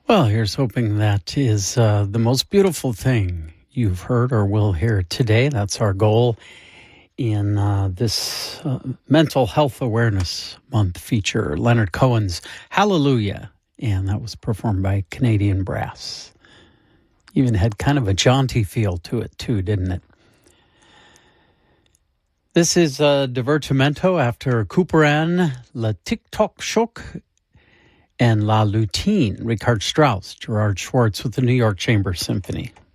Well, here's hoping that is the most beautiful thing you've heard or will hear today. That's our goal in this Mental Health Awareness Month feature, Leonard Cohen's Hallelujah. And that was performed by Canadian Brass. Even had kind of a jaunty feel to it, too, didn't it? This is Divertimento after Couperin, Le Tic-Toc Choc, and La Lutine, Richard Strauss, Gerard Schwartz with the New York Chamber Symphony.